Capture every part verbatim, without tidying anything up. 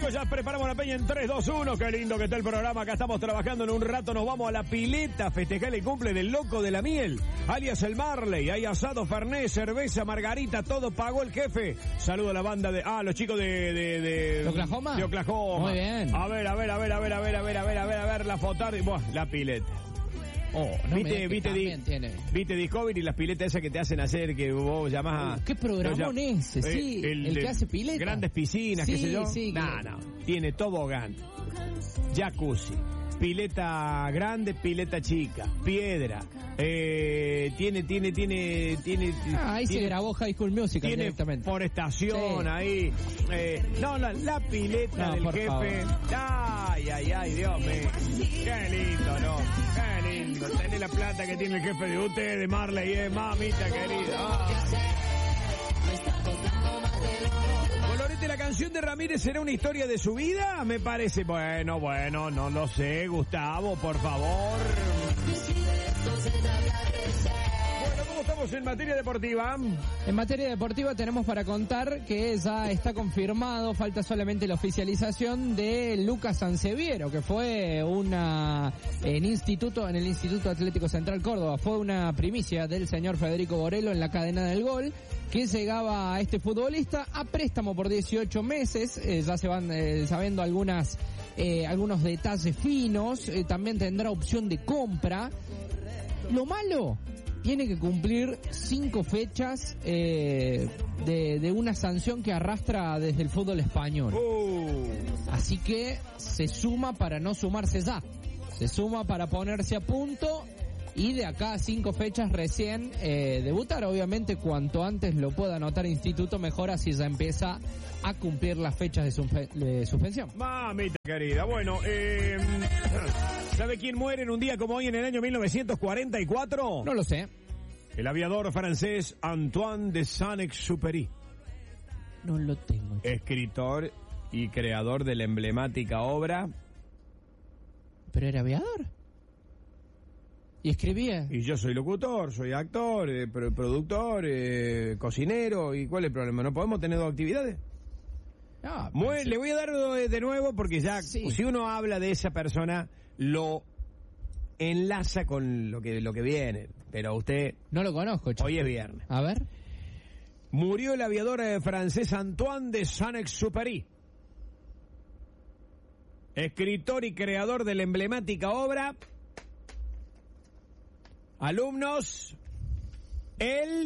chicos, ya preparamos la peña en tres, dos, uno. Qué lindo que está el programa. Acá estamos trabajando. En un rato nos vamos a la pileta a festejar el cumple del loco de la miel, alias el Marley. Hay asado, fernet, cerveza, margarita, todo pagó el jefe. Saludo a la banda de... Ah, los chicos de... ¿De, de, ¿De Oklahoma? De Oklahoma. Muy bien. A ver, a ver, a ver, a ver, a ver, a ver, a ver, a ver, a ver, la foto. Buah, la pileta. Oh, no ¿Viste, me viste, di, tiene. viste Discovery, las piletas esas que te hacen hacer que vos llamás a... Uh, ¿Qué programón ese? Sí, eh, el, el que hace pileta. Grandes piscinas, sí, qué sé yo. Sí, no, claro. no, tiene tobogán, jacuzzi, pileta grande, pileta chica, piedra, eh, tiene, tiene, tiene, tiene... Ah, ahí tiene, se grabó High School Musical tiene directamente. forestación sí. ahí. Eh, no, la, la pileta no, del por jefe. Favor. Ay, ay, ay, Dios mío. Qué lindo, ¿no? Qué lindo. Tenés la plata que tiene el jefe de ustedes, Marley, eh, mamita querida. Ah. Colorete, la canción de Ramírez será una historia de su vida, me parece. Bueno, bueno, no lo sé, Gustavo, por favor. Bueno, ¿cómo estamos en materia deportiva? En materia deportiva tenemos para contar que ya está confirmado, falta solamente la oficialización de Lucas Sanseviero, que fue una en instituto en el Instituto Atlético Central Córdoba, fue una primicia del señor Federico Borello en la cadena del gol, que llegaba a este futbolista a préstamo por dieciocho meses, eh, ya se van eh, sabiendo algunas eh, algunos detalles finos, eh, también tendrá opción de compra. Lo malo, tiene que cumplir cinco fechas eh, de, de una sanción que arrastra desde el fútbol español. Uh. Así que se suma para no sumarse ya. Se suma para ponerse a punto y de acá a cinco fechas recién eh, debutar. Obviamente cuanto antes lo pueda anotar Instituto, mejor, así ya empieza a cumplir las fechas de, suspe- de suspensión. Mamita querida, bueno, eh, ¿sabe quién muere en un día como hoy en el año mil novecientos cuarenta y cuatro? No lo sé. El aviador francés Antoine de Saint-Exupéry. No lo tengo. Escritor y creador de la emblemática obra. ¿Pero era aviador? ¿Y escribía? Y yo soy locutor, soy actor, eh, pro- productor, eh, cocinero. ¿Y cuál es el problema? ¿No podemos tener dos actividades? No, Muy, sí. Le voy a dar de, de nuevo porque ya, Sí. si uno habla de esa persona, lo enlaza con lo que lo que viene. Pero usted, No lo conozco, chico. hoy es viernes. A ver. Murió el aviador eh, francés Antoine de Saint-Exupéry, escritor y creador de la emblemática obra. Alumnos, el,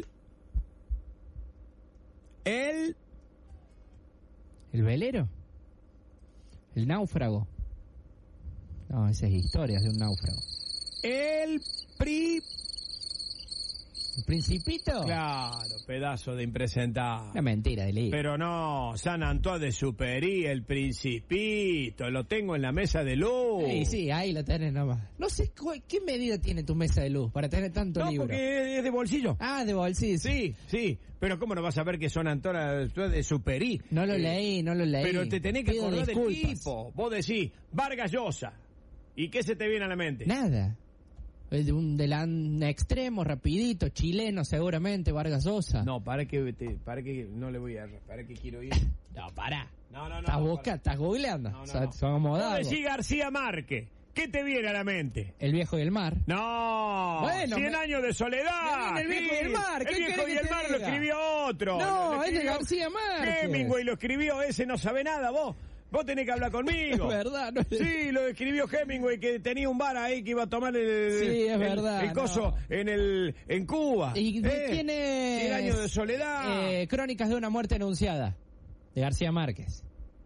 el, ¿El velero? ¿El náufrago? No, esas historias de un náufrago. el pri... ¿El Principito? Claro, pedazo de impresentable. Una mentira de ley. Pero no, San Antoine de Exupéry, el Principito, lo tengo en la mesa de luz. Sí, sí, ahí lo tenés nomás. No sé, cu- ¿qué medida tiene tu mesa de luz para tener tanto No, libro? porque es de bolsillo. Ah, de bolsillo. Sí, sí, pero ¿cómo no vas a ver que son Antoine de Exupéry? No lo Eh, leí, no lo leí. Pero te tenés que Pido acordar del disculpas. tipo. Vos decís, Vargas Llosa. ¿Y qué se te viene a la mente? Nada. El de un delan extremo, rapidito, chileno seguramente, Vargas Llosa. No, para que te, para que no le voy a, para que quiero ir. No, pará. No, no, no. Estás no, buscando, estás googleando. No, no, O sea, no. somos Vos modagos. decís García Márquez. ¿Qué te viene a la mente? El viejo y el mar. No, Bueno, Cien me- años de soledad. me viene el viejo y el mar, ¿qué El viejo querés y que el te mar lo diga? escribió otro. No, Lo es de escribió García Márquez. Hemingway lo escribió, ese no sabe nada, vos. Vos tenés que hablar conmigo. Es verdad, no es- Sí, lo escribió Hemingway, que tenía un bar ahí que iba a tomar el... Sí, es el- verdad, El coso no. en el en Cuba. ¿Y de Eh, quién es? Cien años de soledad. Eh, Crónicas de una muerte anunciada, de García Márquez.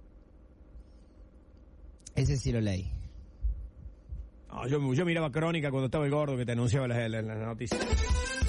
Ese sí lo leí. No, yo, yo miraba Crónica cuando estaba el gordo que te anunciaba las, las, las noticias.